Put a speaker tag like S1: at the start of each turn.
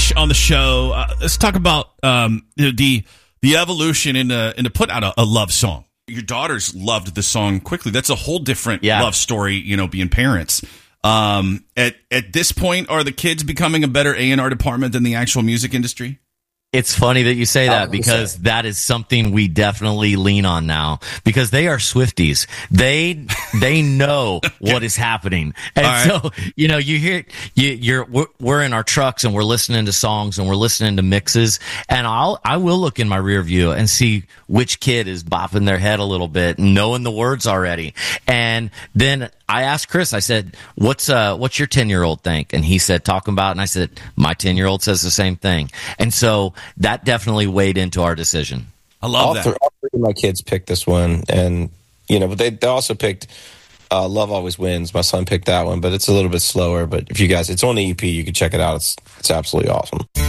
S1: on the show. Let's talk about the evolution into put out a love song. Your daughters loved the song quickly. That's a whole different love story, being parents. At this point, are the kids becoming a better A&R department than the actual music industry?
S2: It's funny that you say that because that is something we definitely lean on now because they are Swifties. They know what is happening. And so, you hear we're in our trucks and we're listening to songs and we're listening to mixes and I will look in my rear view and see which kid is bopping their head a little bit, knowing the words already. And then I asked Chris, I said, what's your 10-year-old think? And he said, talking about, and I said, my 10-year-old says the same thing. And so that definitely weighed into our decision.
S1: I love that.
S3: All three of my kids picked this one, and but they also picked "Love Always Wins." My son picked that one, but it's a little bit slower. But if you guys, it's on the EP, you can check it out. It's absolutely awesome.